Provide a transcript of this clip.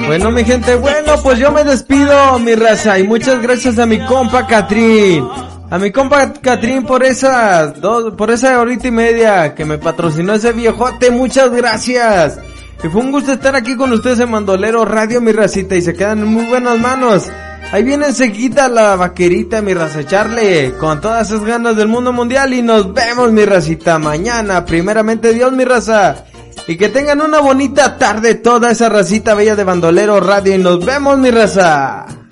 Bueno, mi gente, bueno, pues yo me despido, mi raza, y muchas gracias a mi compa Catrín. A mi compa Catrín por esa horita y media que me patrocinó ese viejote, muchas gracias. Y fue un gusto estar aquí con ustedes en Bandolero Radio, mi racita, y se quedan en muy buenas manos. Ahí viene enseguida la vaquerita, mi raza, echarle con todas esas ganas del mundo mundial, y nos vemos, mi racita, mañana, primeramente Dios, mi raza. Y que tengan una bonita tarde toda esa racita bella de Bandolero Radio, y nos vemos, mi raza.